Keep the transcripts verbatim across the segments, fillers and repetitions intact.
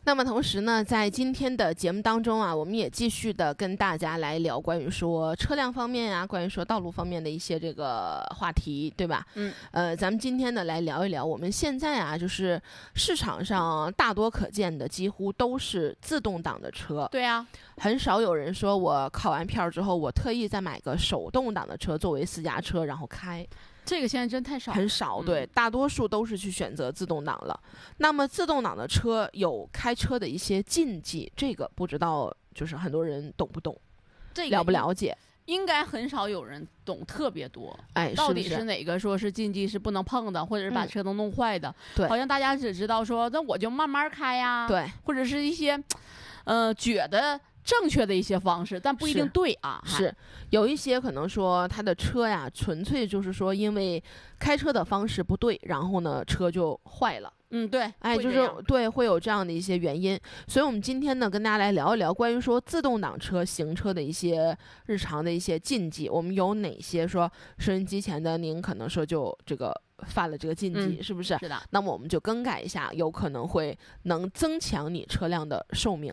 那么同时呢，在今天的节目当中啊，我们也继续的跟大家来聊关于说车辆方面啊，关于说道路方面的一些这个话题，对吧？ 嗯， 呃，咱们今天呢来聊一聊，我们现在啊，就是市场上大多可见的几乎都是自动挡的车。 对啊， 很少有人说我考完票之后，我特意再买个手动挡的车作为私家车然后开。 这个现在真太少了， 很少，对、嗯，大多数都是去选择自动挡了。那么自动挡的车有开车的一些禁忌，这个不知道就是很多人懂不懂， 这个了不了解？ 应该很少有人懂特别多。 哎， 到底是不是是哪个说是禁忌是不能碰的，或者是把车都弄坏的？ 嗯、对， 好像大家只知道说，那我就慢慢开呀， 对， 或者是一些，呃，觉得正确的一些方式，但不一定对啊。 是，是有一些可能说他的车呀，纯粹就是说因为开车的方式不对，然后呢车就坏了。 嗯，对， 哎，就是对，会有这样的一些原因。所以我们今天呢，跟大家来聊一聊关于说自动挡车行车的一些日常的一些禁忌。我们有哪些说收音机前的您可能说就这个犯了这个禁忌， 嗯、 是不是？ 是的。 那么我们就更改一下，有可能会能增强你车辆的寿命。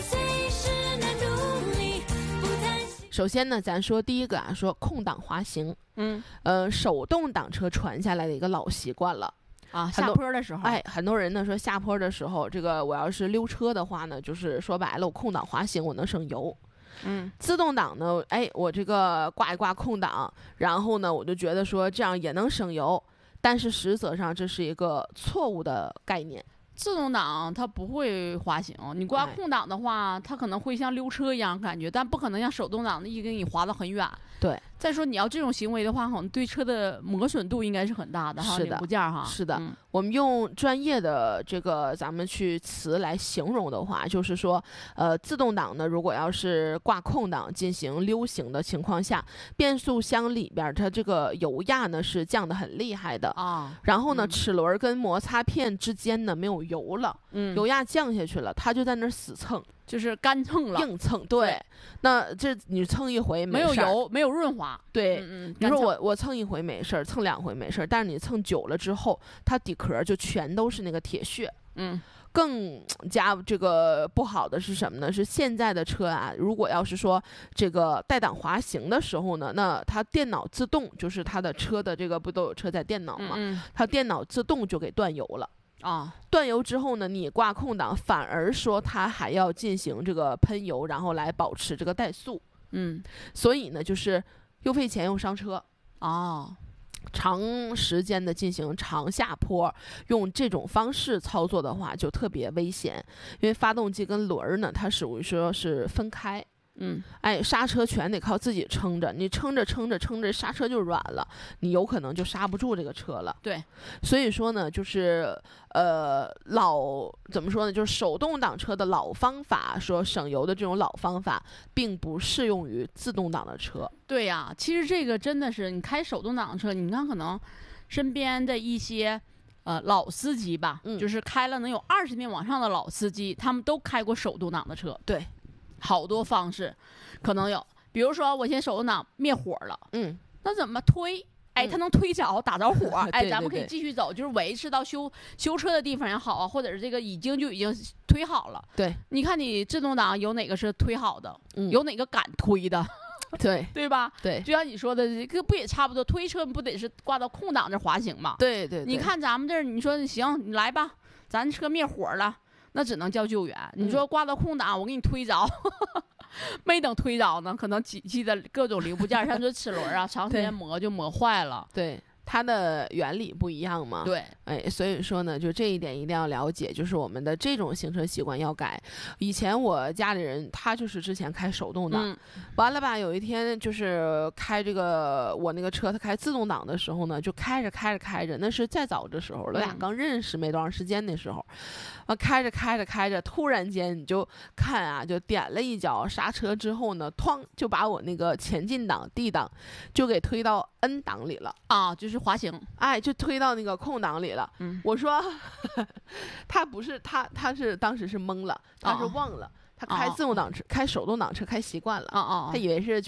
首先呢，咱说第一个啊，说空挡滑行， 嗯， 呃，手动挡车传下来的一个老习惯了。 啊，下坡的时候， 哎，很多人呢说下坡的时候，这个我要是溜车的话呢，就是说白了，我空挡滑行，我能省油。 嗯， 自动挡呢，哎，我这个挂一挂空挡，然后呢，我就觉得说这样也能省油，但是实则上这是一个错误的概念。 自动挡它不会滑行，你挂空挡的话， 哎、 它可能会像溜车一样感觉，但不可能像手动挡的一给你滑得很远。 对， 再说你要这种行为的话，好像对车的磨损度应该是很大的哈， 是的， 零部件哈。 是的、 嗯， 我们用专业的这个咱们去词来形容的话，就是说，呃，自动挡呢，如果要是挂空挡进行溜行的情况下，变速箱里边它这个油压呢是降得很厉害的啊， 然后呢， 嗯、 齿轮跟摩擦片之间呢没有油了， 嗯， 油压降下去了，它就在那儿死蹭。 就是干蹭了， 硬蹭，对。对，那这你蹭一回没有油，没有润滑， 对。 嗯嗯， 你说我我蹭一回没事儿，蹭两回没事儿，但是你蹭久了之后，它底壳就全都是那个铁屑。 嗯。 更加这个不好的是什么呢？是现在的车啊，如果要是说这个带档滑行的时候呢，那它电脑自动就是它的车的这个不都有车载电脑嘛， 嗯嗯， 它电脑自动就给断油了。 啊， 断油之后呢，你挂空挡反而说它还要进行这个喷油，然后来保持这个怠速。 嗯， 所以呢，就是又费钱又伤车。 哦， 长时间的进行长下坡，用这种方式操作的话，就特别危险，因为发动机跟轮儿呢，它属于说是分开。 嗯， 哎，刹车全得靠自己撑着，你撑着撑着撑着，刹车就软了，你有可能就刹不住这个车了。 对， 所以说呢，就是呃老怎么说呢，就是手动挡车的老方法，说省油的这种老方法，并不适用于自动挡的车。 对呀、啊，其实这个真的是你开手动挡车，你看可能身边的一些。呃，老司机吧， 嗯， 就是开了能有二十年往上的老司机，他们都开过手动挡的车。 对。 好多方式可能有，比如说我现在手动挡灭火了， 嗯， 那怎么推？哎，它能推着打着火， 嗯、 哎，咱们可以继续走，就是维持到修修车的地方也好啊，或者是这个已经就已经推好了。 对， 你看你自动挡有哪个是推好的？ 嗯、 有哪个敢推的？ 对对吧？ 对， 就像你说的，这个不也差不多？推车不得是挂到空挡这滑行吗？ 对 对, 对。 你看咱们这儿，你说行，你来吧，咱车灭火了，那只能叫救援。 嗯、 你说挂到空挡，我给你推着。没等推着呢，可能机器的各种零部件，像这齿轮啊，长时间磨就磨坏了。 对，它的原理不一样嘛。 对， 哎，所以说呢，就这一点一定要了解，就是我们的这种行车习惯要改。以前我家里人他就是之前开手动挡， 嗯、 完了吧，有一天就是开这个我那个车，他开自动挡的时候呢，就开着开着开着，那是再早的时候，我俩刚认识没多长时间那时候。啊，开着开着开着，突然间你就看啊，就点了一脚刹车之后呢，哐就把我那个前进档 D 档就给推到 N 档里了啊，就是滑行， 哎，就推到那个空档里了。 嗯， 我说呵呵他不是他，他是当时是懵了，他是忘了，哦、他开自动挡车、哦、开手动挡车开习惯了， 哦哦， 他以为是就是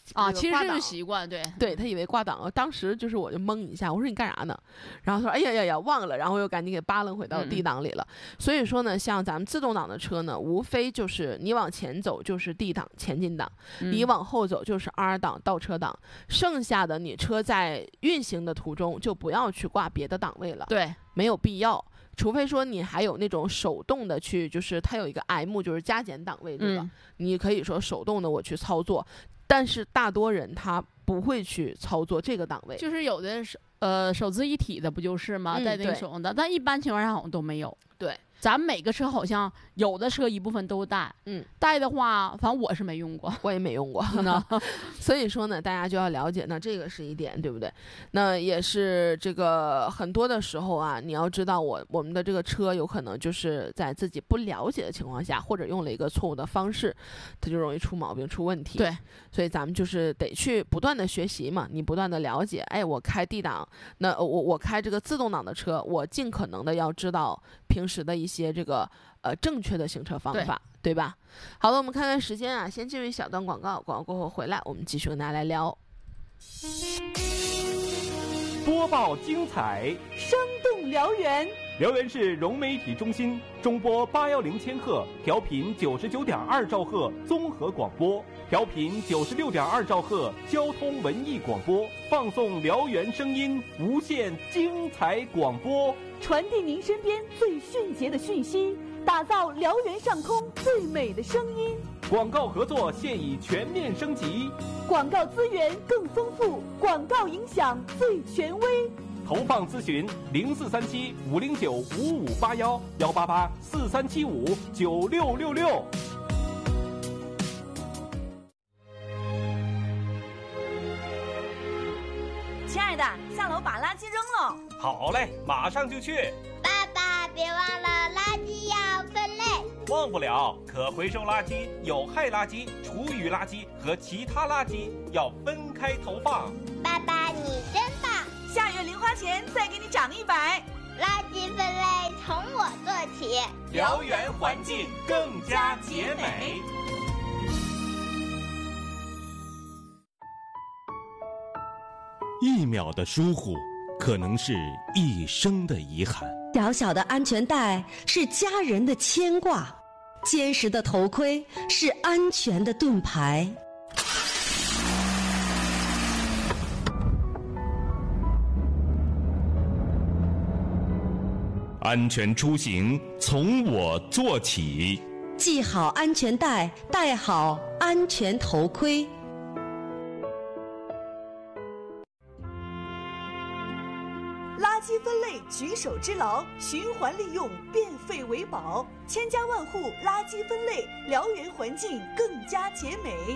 啊，其实是挂档习惯，对对他以为挂档了，当时就是我就懵一下，我说你干啥呢？然后他说哎呀呀呀忘了，然后又赶紧给扒楞回到 D 档里了。嗯、所以说呢，像咱们自动挡的车呢，无非就是你往前走就是 D 档前进档，嗯、你往后走就是 R 档倒车档，剩下的你车在运行的途中就不要去挂别的档位了， 对， 没有必要。除非说你还有那种手动的去，就是它有一个 M， 就是加减档位这个，嗯、你可以说手动的我去操作，但是大多人他不会去操作这个档位， 就是有的是呃手自一体的不就是吗？带、嗯、那个手动的，但一般情况下好像都没有。 对， 咱们每个车好像有的车一部分都带，嗯，带的话，反正我是没用过， 我也没用过呢。所以说呢，大家就要了解，那这个是一点，对不对？那也是这个很多的时候啊，你要知道我我们的这个车有可能就是在自己不了解的情况下，或者用了一个错误的方式，它就容易出毛病、出问题。 对， 所以咱们就是得去不断的学习嘛，你不断的了解，哎，我开 D 档，那我我开这个自动挡的车，我尽可能的要知道平时的一些这个呃正确的行车方法， 对, 对吧？好了，我们看看时间啊，先进入一小段广告，广告过后回来，我们继续跟大家来聊。 播报精彩， 生动辽源。 辽源市融媒体中心中波八幺零千赫，调频九十九点二兆赫综合广播，调频九十六点二兆赫交通文艺广播，放送辽源声音，无限精彩广播， 传递您身边最迅捷的讯息，打造辽源上空最美的声音。 广告合作现已全面升级， 广告资源更丰富，广告影响最权威。 投放咨询零四三七五零九五五八幺幺八八四三七五九六六六。 亲爱的，下楼把垃圾扔了。 好嘞，马上就去。 爸爸，别忘了垃圾要分类。 忘不了，可回收垃圾、有害垃圾、厨余垃圾和其他垃圾要分开投放。 爸爸，你真棒！ 下月零花钱再给你涨一百。 垃圾分类从我做起， 辽源环境更加洁美。 一秒的疏忽，可能是一生的遗憾。 小小的安全带是家人的牵挂，坚实的头盔是安全的盾牌。 安全出行从我做起， 系好安全带，戴好安全头盔。 垃圾分类举手之劳，循环利用，变废为宝，千家万户垃圾分类，辽源环境更加洁美。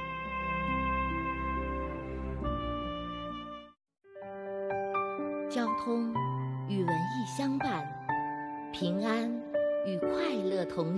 交通与文艺相伴，平安与快乐同